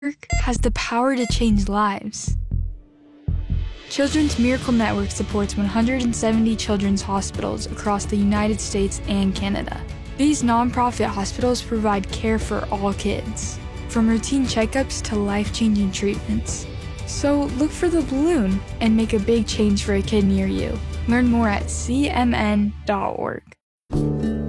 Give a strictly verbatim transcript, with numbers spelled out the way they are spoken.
has the power to change lives. Children's Miracle Network supports one hundred seventy children's hospitals across the United States and Canada. These nonprofit hospitals provide care for all kids, from routine checkups to life-changing treatments. So look for the balloon and make a big change for a kid near you. Learn more at c m n dot org.